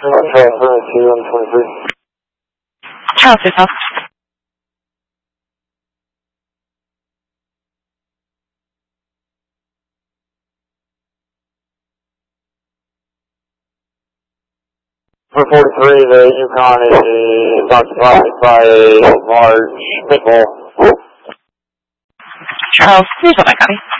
Charles yourself. For 43, the Yukon is occupied by a large pit bull. Charles, please hold my copy.